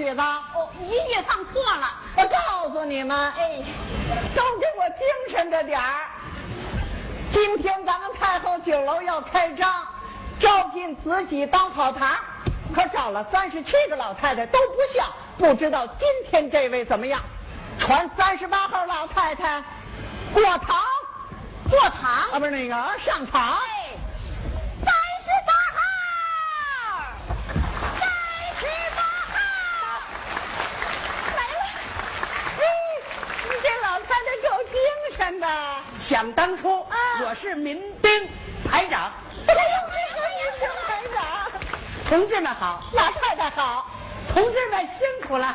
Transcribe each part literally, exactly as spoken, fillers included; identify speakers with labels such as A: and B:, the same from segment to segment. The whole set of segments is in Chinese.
A: 曲子？
B: 哦，音乐放错了。
A: 我告诉你们，
B: 哎，
A: 都给我精神着点儿。今天咱们太后酒楼要开张，招聘慈禧当跑堂，可找了三十七个老太太都不像，不知道今天这位怎么样？传三十八号老太太过堂，
B: 过堂
A: 啊，不是那个上场。
B: 哎，三十八号，三十八号，来了。
A: 哎，你这老太太够精神的。
C: 想当初，
A: 啊
C: 我是民兵排长。
A: 哎呦，这个也是排长。
C: 同志们好，
A: 老太太好。
C: 同志们辛苦了。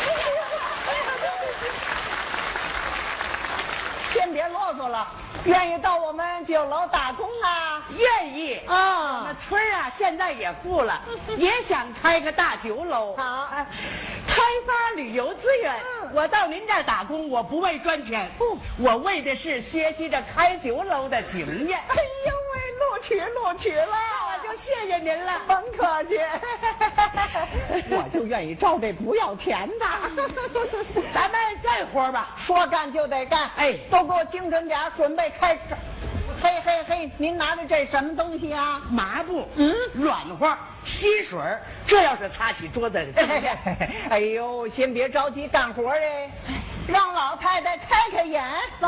A: 先别啰嗦了，愿意到我们酒楼打工啊？
C: 愿意我
A: 啊
C: 们，村儿啊，现在也富了，也想开个大酒楼。
A: 好
C: 哎开发旅游资源。
A: 嗯
C: 我到您这儿打工，我不为赚钱，我为的是学习着开酒楼的经验。
A: 哎呦喂，录取录取了，
C: 我就谢谢您了。
A: 甭客气。我就愿意招这不要钱的。
C: 咱们干活吧。
A: 说干就得干，
C: 哎
A: 都给我精神点儿，准备开始。嘿嘿嘿，您拿着这什么东西啊？
C: 麻布，嗯，软和，吸水儿，这要是擦起桌子，
A: 哎呦，先别着急干活哎，让老太太开开眼。
B: 走，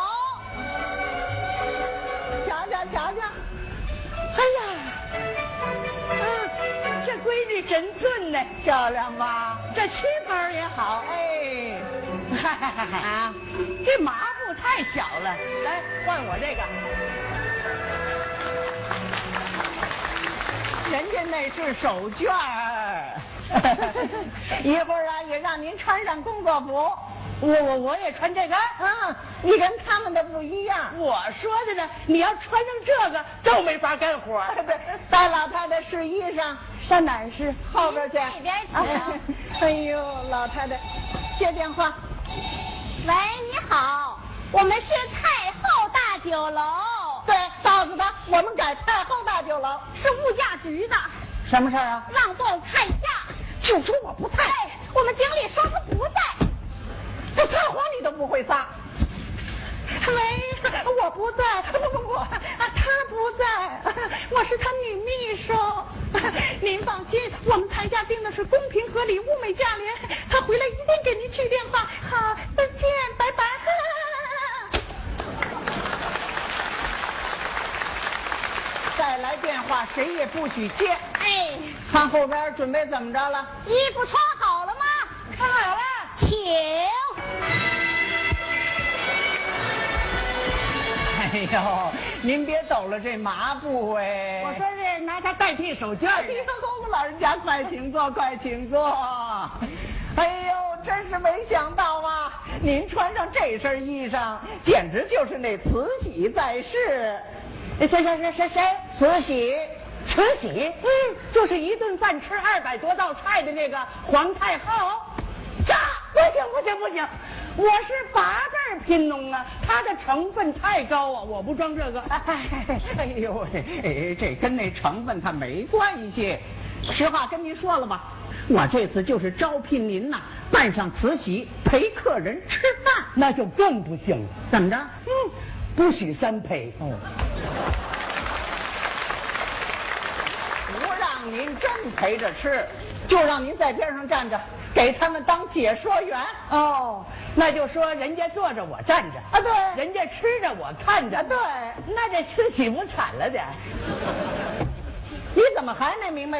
A: 瞧瞧瞧瞧，
C: 哎呀，啊，这闺女真俊呢，
A: 漂亮吧？
C: 这旗袍也好。
A: 哎，
C: 嗨嗨嗨嗨
A: 啊，
C: 这麻布太小了，来换我这个。
A: 人家那是手绢儿。一会儿啊，也让您穿上工作服。
C: 我我我也穿这个。
A: 嗯，你跟他们的不一样。
C: 我说的呢，你要穿上这个就没法干活。
A: 对，带老太太试衣裳，上哪儿试？后边去。
B: 那边请。
A: 哎呦，老太太，接电话。
B: 喂，你好，我们是太后大酒楼，
A: 对，告诉他我们改太后大酒楼。
B: 是物价局的，
A: 什么事儿啊？
B: 让报菜价。
A: 就说我不在，
B: 哎，我们经理说他不在。
A: 这撒谎你都不会撒。喂，我不在，不不不，啊，他不在，我是他女秘书。您放心，我们菜价定的是公平合理、物美价廉。他回来一定给您去电话。好，再见，拜拜。再来电话，谁也不许接。
B: 哎，
A: 看后边准备怎么着了？
B: 衣服穿好了吗？
A: 看好了。
B: 请。
A: 哎呦，您别抖了这麻布哎！
C: 我说是拿它代替手绢
A: 哎
C: 儿。
A: 呦，老人家快请坐，快请坐。哎呦，真是没想到啊！您穿上这身衣裳，简直就是那慈禧在世。
C: 谁谁谁谁谁？
A: 慈禧，
C: 慈禧，嗯，就是一顿饭吃二百多道菜的那个皇太后。这不行不行不行，我是八辈儿贫农啊，它的成分太高啊，我不装这个。
A: 哎哎呦喂，哎，这跟那成分它没关系。实话跟您说了吧，我这次就是招聘您呐，扮上慈禧陪客人吃饭，
C: 那就更不行了。
A: 怎么着？
C: 嗯，不许三陪。
A: 哦，不让您真陪着吃，就让您在边上站着，给他们当解说员。
C: 哦，那就说人家坐着我站着
A: 啊，对，
C: 人家吃着我看着。
A: 啊对，
C: 那这慈禧不惨了点儿？
A: 你怎么还没明白